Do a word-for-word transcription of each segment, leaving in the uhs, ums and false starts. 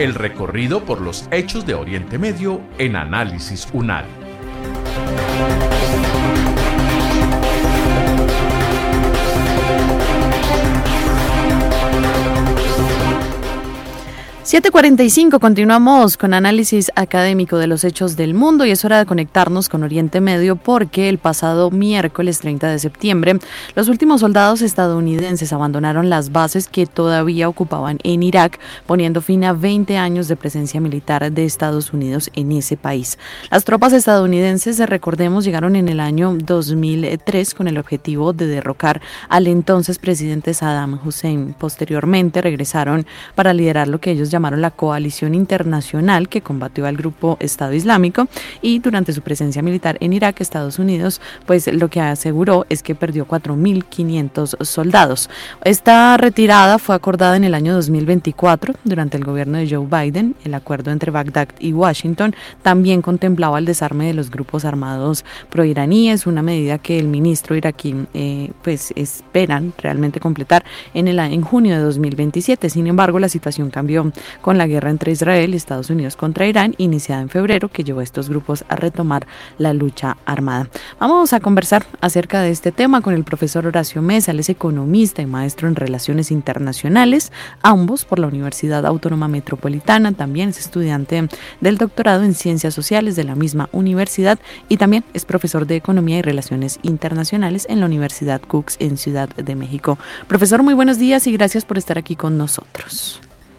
El recorrido por los hechos de Oriente Medio en Análisis UNAL. siete cuarenta y cinco, continuamos con análisis académico de los hechos del mundo y es hora de conectarnos con Oriente Medio porque el pasado miércoles treinta de septiembre los últimos soldados estadounidenses abandonaron las bases que todavía ocupaban en Irak, poniendo fin a veinte años de presencia militar de Estados Unidos en ese país. Las tropas estadounidenses, recordemos, llegaron en el año dos mil tres con el objetivo de derrocar al entonces presidente Saddam Hussein. Posteriormente regresaron para liderar lo que ellos llamaron la coalición internacional que combatió al grupo Estado Islámico, y durante su presencia militar en Irak, Estados Unidos pues lo que aseguró es que perdió cuatro mil quinientos soldados. Esta retirada fue acordada en el año dos mil veinticuatro durante el gobierno de Joe Biden. El acuerdo entre Bagdad y Washington también contemplaba el desarme de los grupos armados proiraníes, una medida que el ministro iraquí eh, pues esperan realmente completar en, el, en junio de dos mil veintisiete. Sin embargo, la situación cambió con la guerra entre Israel y Estados Unidos contra Irán, iniciada en febrero, que llevó a estos grupos a retomar la lucha armada. Vamos a conversar acerca de este tema con el profesor Horacio Mesa. Él es economista y maestro en Relaciones Internacionales, ambos por la Universidad Autónoma Metropolitana. También es estudiante del doctorado en Ciencias Sociales de la misma universidad y también es profesor de Economía y Relaciones Internacionales en la Universidad Cooks en Ciudad de México. Profesor, muy buenos días y gracias por estar aquí con nosotros.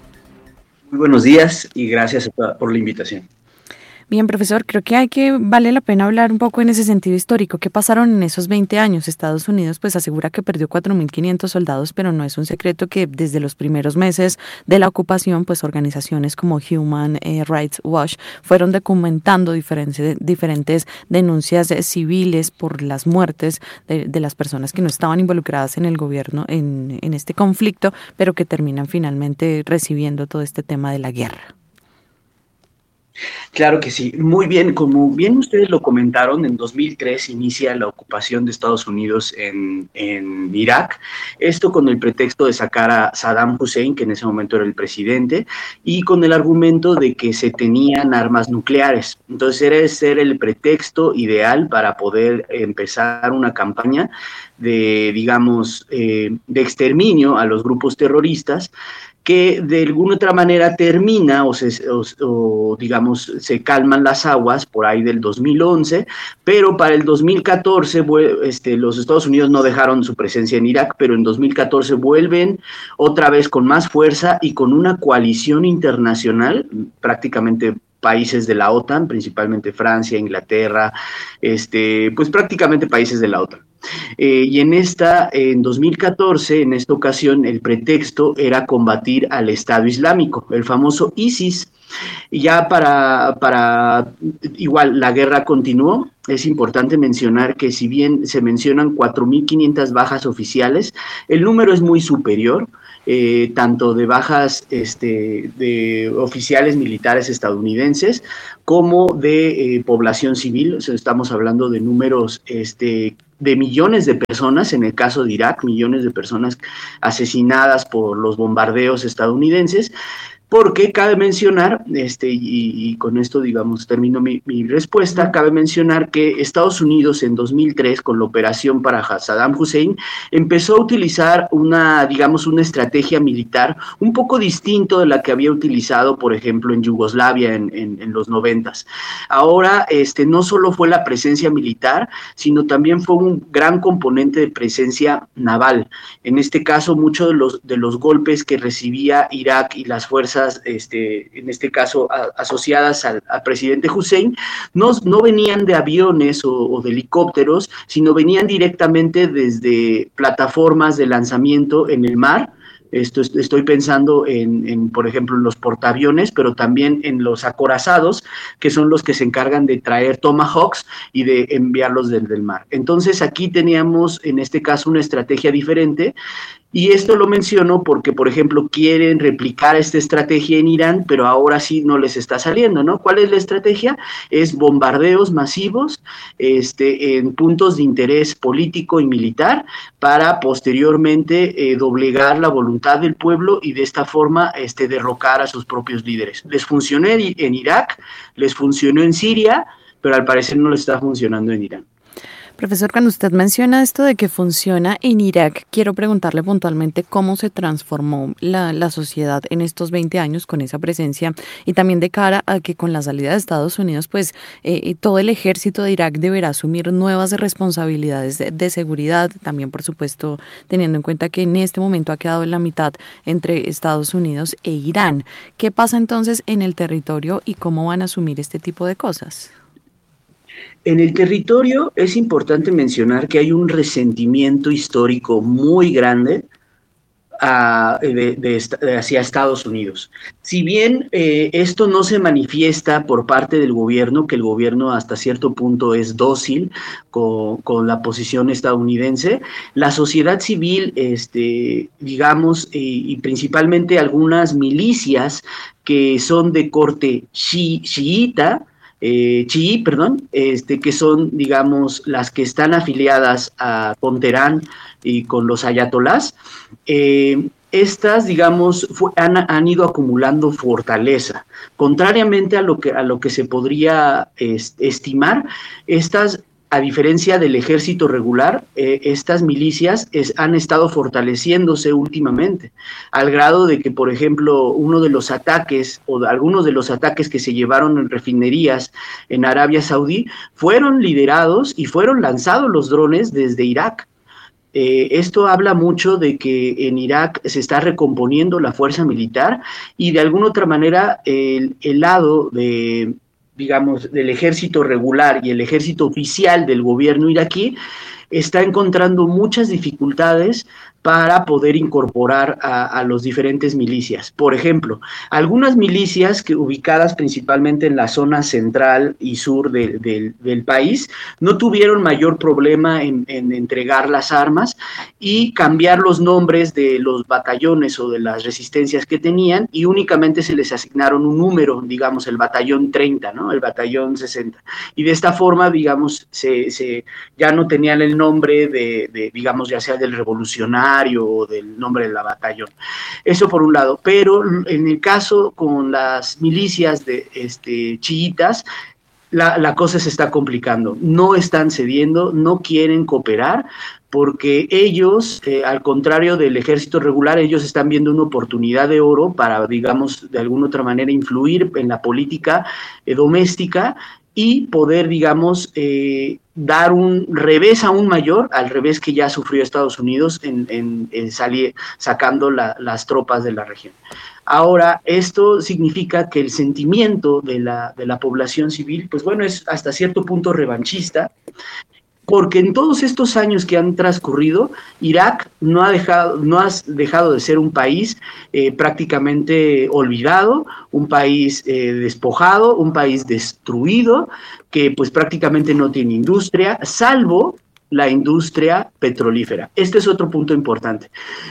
Muy buenos días y gracias por la invitación. Bien, profesor, creo que hay que vale la pena hablar un poco en ese sentido histórico. ¿Qué pasaron en esos veinte años? Estados Unidos pues asegura que perdió cuatro mil quinientos soldados, pero no es un secreto que desde los primeros meses de la ocupación, pues organizaciones como Human Rights Watch fueron documentando diferentes, diferentes denuncias civiles por las muertes de, de las personas que no estaban involucradas en el gobierno, en, en este conflicto, pero que terminan finalmente recibiendo todo este tema de la guerra. Claro que sí, muy bien, como bien ustedes lo comentaron, en dos mil tres inicia la ocupación de Estados Unidos en, en Irak, esto con el pretexto de sacar a Saddam Hussein, que en ese momento era el presidente, y con el argumento de que se tenían armas nucleares. Entonces era ese era el pretexto ideal para poder empezar una campaña de, digamos, eh, de exterminio a los grupos terroristas, que de alguna otra manera termina o, se, o, o digamos se calman las aguas por ahí del dos mil once, pero para el dos mil catorce este, los Estados Unidos no dejaron su presencia en Irak, pero en dos mil catorce vuelven otra vez con más fuerza y con una coalición internacional, prácticamente países de la OTAN, principalmente Francia, Inglaterra, este, pues prácticamente países de la OTAN. Eh, y en esta, en dos mil catorce, en esta ocasión, el pretexto era combatir al Estado Islámico, el famoso ISIS. Y ya para, para, igual, la guerra continuó. Es importante mencionar que si bien se mencionan cuatro mil quinientas bajas oficiales, el número es muy superior. Eh, tanto de bajas este, de oficiales militares estadounidenses como de eh, población civil. O sea, estamos hablando de números este, de millones de personas, en el caso de Irak, millones de personas asesinadas por los bombardeos estadounidenses. Porque cabe mencionar, este, y, y con esto, digamos, termino mi, mi respuesta, cabe mencionar que Estados Unidos en dos mil tres, con la operación para Saddam Hussein, empezó a utilizar una, digamos, una estrategia militar un poco distinto de la que había utilizado, por ejemplo, en Yugoslavia en, en, en los noventas. Ahora, este, no solo fue la presencia militar, sino también fue un gran componente de presencia naval. En este caso, muchos de los, de los golpes que recibía Irak y las fuerzas Este, en este caso a, asociadas al, al presidente Hussein, no, no venían de aviones o, o de helicópteros, sino venían directamente desde plataformas de lanzamiento en el mar. Esto estoy pensando en, en, por ejemplo, en los portaaviones, pero también en los acorazados, que son los que se encargan de traer Tomahawks y de enviarlos desde el mar. Entonces aquí teníamos, en este caso, una estrategia diferente. Y esto lo menciono porque, por ejemplo, quieren replicar esta estrategia en Irán, pero ahora sí no les está saliendo, ¿no? ¿Cuál es la estrategia? Es bombardeos masivos este, en puntos de interés político y militar para posteriormente eh, doblegar la voluntad del pueblo y de esta forma este, derrocar a sus propios líderes. Les funcionó en Irak, les funcionó en Siria, pero al parecer no les está funcionando en Irán. Profesor, cuando usted menciona esto de que funciona en Irak, quiero preguntarle puntualmente cómo se transformó la, la sociedad en estos veinte años con esa presencia y también de cara a que con la salida de Estados Unidos, pues eh, todo el ejército de Irak deberá asumir nuevas responsabilidades de, de seguridad, también por supuesto teniendo en cuenta que en este momento ha quedado en la mitad entre Estados Unidos e Irán. ¿Qué pasa entonces en el territorio y cómo van a asumir este tipo de cosas? En el territorio es importante mencionar que hay un resentimiento histórico muy grande uh, de, de, de hacia Estados Unidos. Si bien eh, esto no se manifiesta por parte del gobierno, que el gobierno hasta cierto punto es dócil con, con la posición estadounidense, la sociedad civil, este, digamos, y, y principalmente algunas milicias que son de corte chi, chiita, Eh, chií, perdón, este, que son, digamos, las que están afiliadas a, con Teherán y con los ayatolás, eh, estas, digamos, fue, han, han ido acumulando fortaleza. Contrariamente a lo que, a lo que se podría es, estimar, estas, a diferencia del ejército regular, eh, estas milicias es, han estado fortaleciéndose últimamente, al grado de que, por ejemplo, uno de los ataques, o de algunos de los ataques que se llevaron en refinerías en Arabia Saudí, fueron liderados y fueron lanzados los drones desde Irak. Eh, esto habla mucho de que en Irak se está recomponiendo la fuerza militar y de alguna otra manera el, el lado de... digamos, del ejército regular y el ejército oficial del gobierno iraquí, está encontrando muchas dificultades para poder incorporar a, a los diferentes milicias. Por ejemplo, algunas milicias que ubicadas principalmente en la zona central y sur de, de, del país no tuvieron mayor problema en, en entregar las armas y cambiar los nombres de los batallones o de las resistencias que tenían y únicamente se les asignaron un número, digamos el batallón treinta, ¿no? El batallón sesenta. Y de esta forma, digamos, se, se, ya no tenían el nombre de, de, digamos, ya sea del revolucionario o del nombre de la batallón. Eso por un lado, pero en el caso con las milicias de este, chiitas, la, la cosa se está complicando. No están cediendo, no quieren cooperar, porque ellos, eh, al contrario del ejército regular, ellos están viendo una oportunidad de oro para, digamos, de alguna otra manera influir en la política eh, doméstica y poder, digamos, eh, dar un revés aún mayor al revés que ya sufrió Estados Unidos en, en, en salir, sacando la, las tropas de la región. Ahora, esto significa que el sentimiento de la, de la población civil, pues bueno, es hasta cierto punto revanchista, porque en todos estos años que han transcurrido, Irak no ha dejado, no ha dejado de ser un país eh, prácticamente olvidado, un país eh, despojado, un país destruido, que pues prácticamente no tiene industria, salvo la industria petrolífera. Este es otro punto importante.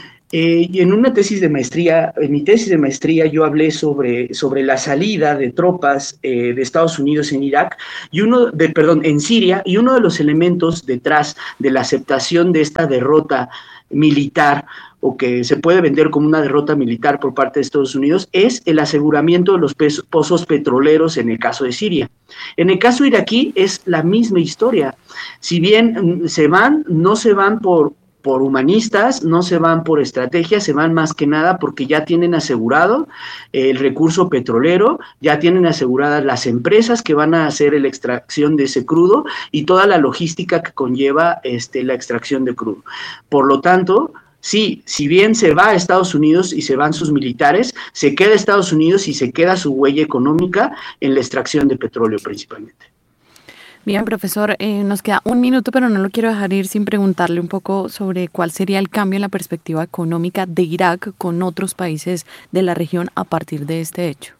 Eh, y en una tesis de maestría, en mi tesis de maestría yo hablé sobre, sobre la salida de tropas eh, de Estados Unidos en Irak, y uno de, perdón, en Siria, y uno de los elementos detrás de la aceptación de esta derrota militar, o que se puede vender como una derrota militar por parte de Estados Unidos, es el aseguramiento de los pozos petroleros en el caso de Siria. En el caso iraquí es la misma historia. Si bien se van, no se van por por humanistas, no se van por estrategia, se van más que nada porque ya tienen asegurado el recurso petrolero, ya tienen aseguradas las empresas que van a hacer la extracción de ese crudo y toda la logística que conlleva este, la extracción de crudo. Por lo tanto, sí, si bien se va a Estados Unidos y se van sus militares, se queda Estados Unidos y se queda su huella económica en la extracción de petróleo principalmente. Bien, profesor, eh, nos queda un minuto, pero no lo quiero dejar ir sin preguntarle un poco sobre cuál sería el cambio en la perspectiva económica de Irak con otros países de la región a partir de este hecho.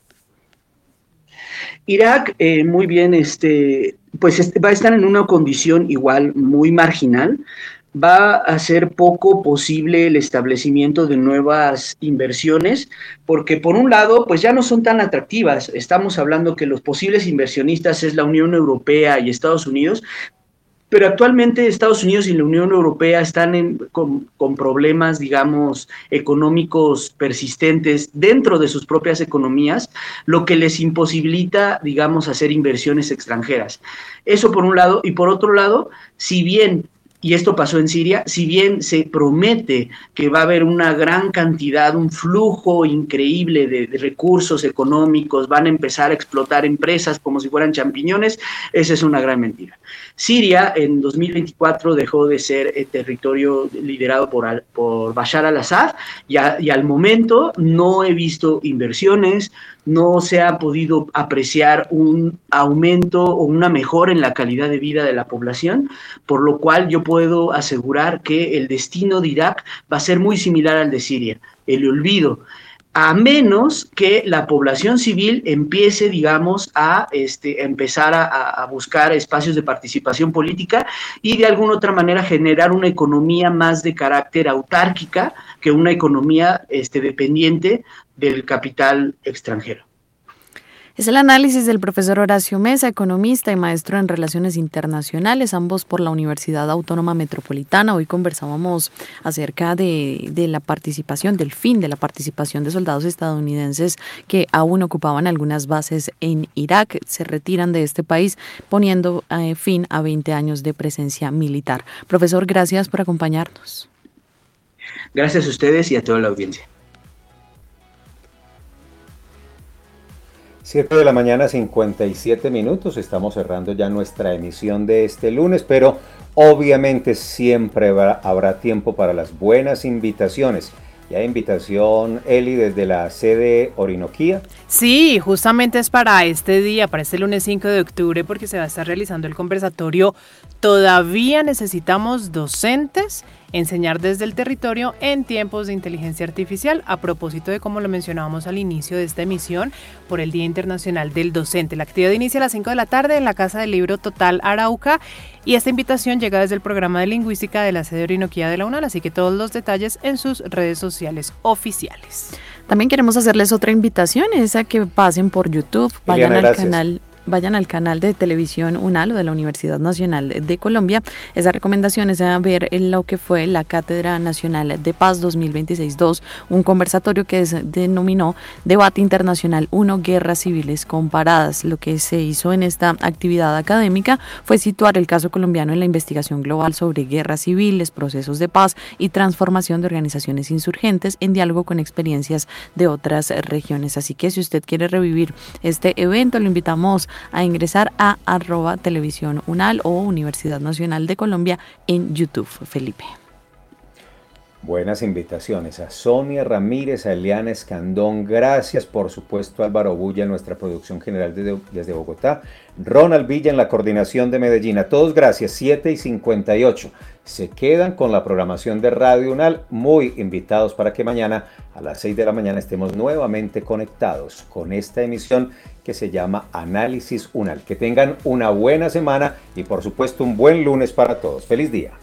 Irak, eh, muy bien, este, pues este, va a estar en una condición igual muy marginal, va a ser poco posible el establecimiento de nuevas inversiones, porque por un lado, pues ya no son tan atractivas. Estamos hablando que los posibles inversionistas es la Unión Europea y Estados Unidos, pero actualmente Estados Unidos y la Unión Europea están en, con, con problemas, digamos, económicos persistentes dentro de sus propias economías, lo que les imposibilita, digamos, hacer inversiones extranjeras. Eso por un lado, y por otro lado, si bien y esto pasó en Siria, si bien se promete que va a haber una gran cantidad, un flujo increíble de, de recursos económicos, van a empezar a explotar empresas como si fueran champiñones, esa es una gran mentira. Siria en dos mil veinticuatro dejó de ser el territorio liderado por, al, por Bashar al-Assad y, a, y al momento no he visto inversiones, no se ha podido apreciar un aumento o una mejora en la calidad de vida de la población, por lo cual yo puedo asegurar que el destino de Irak va a ser muy similar al de Siria, el olvido, a menos que la población civil empiece, digamos, a este, empezar a, a buscar espacios de participación política y de alguna otra manera generar una economía más de carácter autárquica que una economía este, dependiente del capital extranjero. Es el análisis del profesor Horacio Mesa, economista y maestro en Relaciones Internacionales, ambos por la Universidad Autónoma Metropolitana. Hoy conversábamos acerca de, de la participación, del fin de la participación de soldados estadounidenses que aún ocupaban algunas bases en Irak. Se retiran de este país poniendo eh, fin a veinte años de presencia militar. Profesor, gracias por acompañarnos. Gracias a ustedes y a toda la audiencia. siete de la mañana, cincuenta y siete minutos, estamos cerrando ya nuestra emisión de este lunes, pero obviamente siempre habrá, habrá tiempo para las buenas invitaciones. ¿Ya hay invitación, Eli, desde la sede Orinoquía? Sí, justamente es para este día, para este lunes cinco de octubre, porque se va a estar realizando el conversatorio Todavía necesitamos docentes, enseñar desde el territorio en tiempos de inteligencia artificial, a propósito de, como lo mencionábamos al inicio de esta emisión, por el Día Internacional del Docente. La actividad inicia a las cinco de la tarde en la Casa del Libro Total Arauca y esta invitación llega desde el programa de lingüística de la sede Orinoquía de la UNAL, así que todos los detalles en sus redes sociales oficiales. También queremos hacerles otra invitación, es a que pasen por YouTube, vayan Liliana, al gracias. canal vayan al canal de televisión UNAL o de la Universidad Nacional de Colombia. Esa recomendación es a ver en lo que fue la Cátedra Nacional de Paz dos mil veintiséis dos, un conversatorio que se denominó Debate Internacional uno, Guerras Civiles Comparadas. Lo que se hizo en esta actividad académica fue situar el caso colombiano en la investigación global sobre guerras civiles, procesos de paz y transformación de organizaciones insurgentes en diálogo con experiencias de otras regiones. Así que si usted quiere revivir este evento, lo invitamos a ingresar a arroba televisión UNAL o Universidad Nacional de Colombia en YouTube. Felipe. Buenas invitaciones a Sonia Ramírez, a Eliana Escandón, gracias por supuesto a Álvaro Bulla en nuestra producción general desde, desde Bogotá, Ronald Villa en la coordinación de Medellín, a todos gracias, siete y cincuenta y ocho. Se quedan con la programación de Radio UNAL, muy invitados para que mañana a las seis de la mañana estemos nuevamente conectados con esta emisión que se llama Análisis UNAL. Que tengan una buena semana y por supuesto un buen lunes para todos. ¡Feliz día!